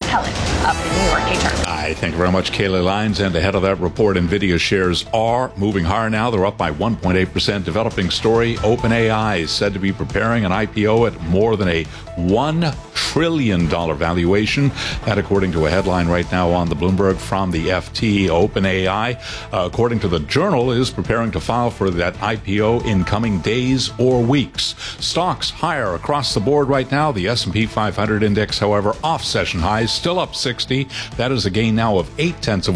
Pellet up in New York. Hey, Charlie. Hi, thank you very much, Kaylee Lyons. And ahead of that report, NVIDIA shares are moving higher now. They're up by 1.8%. Developing story, OpenAI is said to be preparing an IPO at more than a $1 trillion valuation. That according to a headline right now on the Bloomberg from the FT. OpenAI, according to the Journal, is preparing to file for that IPO in coming days or weeks. Stocks higher across the board right now. The S&P 500 index, however, off session highs, still up 60. That is a gain now of 0.8%,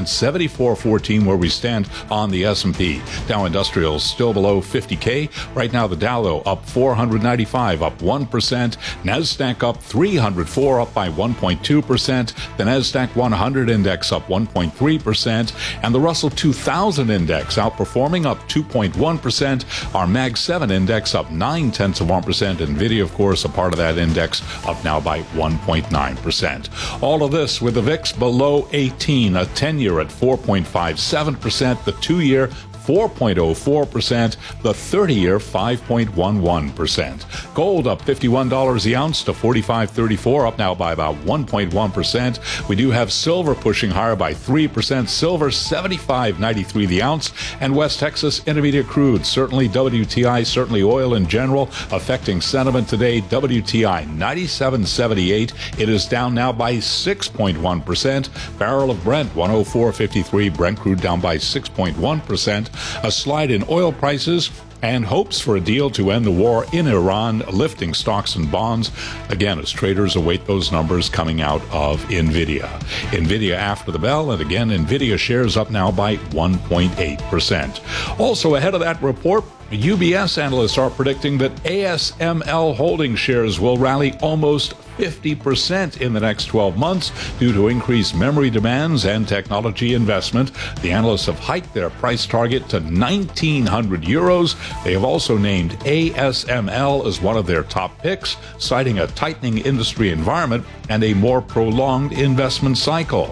74.14 where we stand on the S&P. Dow Industrials still below 50K. Right now, the Dow, though, up 495, up 1%. NASDAQ up 304, up by 1.2%. The NASDAQ 100 index up 1.3%. And the Russell 2000 index outperforming, up 2.1%. Our Mag 7 index up 0.9%. NVIDIA, of course, a part of that index, up now by 1.9%. All of this with the VIX below 18, a 10-year at 4.57%, the 2-year 4.04%, the 30-year 5.11%. Gold up $51 the ounce to $45.34, up now by about 1.1%. We do have silver pushing higher by 3%. Silver $75.93 the ounce. And West Texas Intermediate crude, certainly WTI, certainly oil in general, affecting sentiment today. WTI $97.78. It is down now by 6.1%. Barrel of Brent $104.53. Brent crude down by 6.1%. A slide in oil prices and hopes for a deal to end the war in Iran, lifting stocks and bonds, again, as traders await those numbers coming out of NVIDIA. NVIDIA after the bell, and again, NVIDIA shares up now by 1.8%. Also ahead of that report, UBS analysts are predicting that ASML holding shares will rally almost 50% in the next 12 months due to increased memory demands and technology investment. The analysts have hiked their price target to 1,900 euros. They have also named ASML as one of their top picks, citing a tightening industry environment and a more prolonged investment cycle.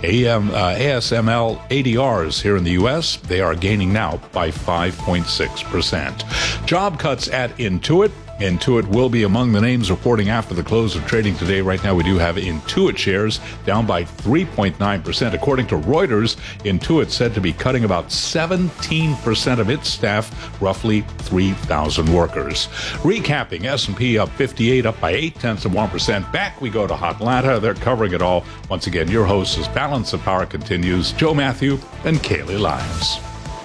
ASML ADRs here in the U.S., they are gaining now by 5.6%. Job cuts at Intuit. Intuit will be among the names reporting after the close of trading today. Right now, we do have Intuit shares down by 3.9%. According to Reuters, Intuit said to be cutting about 17% of its staff, roughly 3,000 workers. Recapping, S&P up 58, up by 0.8%. Back we go to Atlanta. They're covering it all. Once again, your host is Balance of Power continues. Joe Matthew and Kaylee Lyons.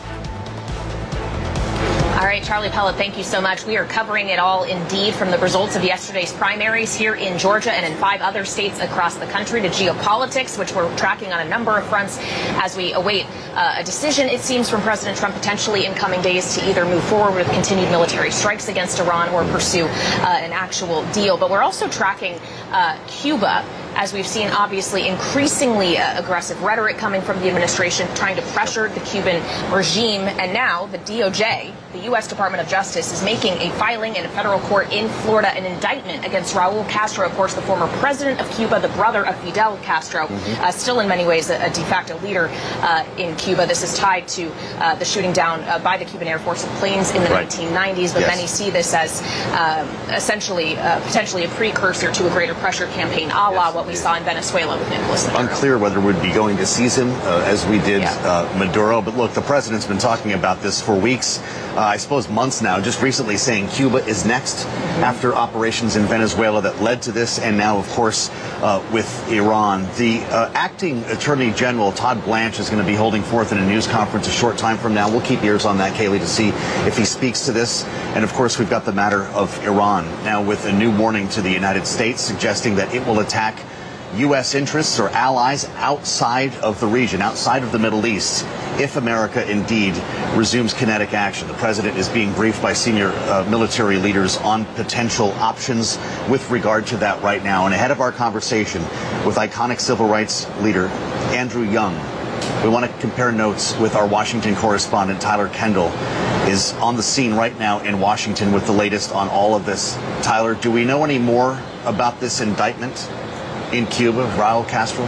All right, Charlie Pellet, thank you so much. We are covering it all indeed, from the results of yesterday's primaries here in Georgia and in 5 other states across the country to geopolitics, which we're tracking on a number of fronts as we await a decision, it seems, from President Trump potentially in coming days to either move forward with continued military strikes against Iran or pursue an actual deal. But we're also tracking Cuba, as we've seen, obviously, increasingly aggressive rhetoric coming from the administration, trying to pressure the Cuban regime. And now the DOJ, the U.S. Department of Justice, is making a filing in a federal court in Florida, an indictment against Raul Castro, of course, the former president of Cuba, the brother of Fidel Castro, still in many ways a de facto leader in Cuba. This is tied to the shooting down by the Cuban Air Force of planes in the 1990s, but many see this as essentially potentially a precursor to a greater pressure campaign, a la what we saw in Venezuela with Nicolas Maduro. Unclear whether we'd be going to seize him as we did Maduro. But look, the president's been talking about this for weeks, I suppose months now, just recently saying Cuba is next after operations in Venezuela that led to this, and now, of course, with Iran. The acting Attorney General, Todd Blanche, is going to be holding forth in a news conference a short time from now. We'll keep ears on that, Kaylee, to see if he speaks to this. And, of course, we've got the matter of Iran now with a new warning to the United States, suggesting that it will attack U.S. interests or allies outside of the region, outside of the Middle East, if America indeed resumes kinetic action. The president is being briefed by senior military leaders on potential options with regard to that right now. And ahead of our conversation with iconic civil rights leader Andrew Young, we want to compare notes with our Washington correspondent. Tyler Kendall is on the scene right now in Washington with the latest on all of this. Tyler, do we know any more about this indictment in Cuba, Raul Castro?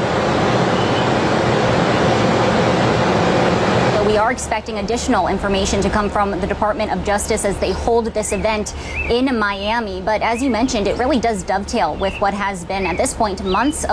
We are expecting additional information to come from the Department of Justice as they hold this event in Miami. But as you mentioned, it really does dovetail with what has been, at this point, months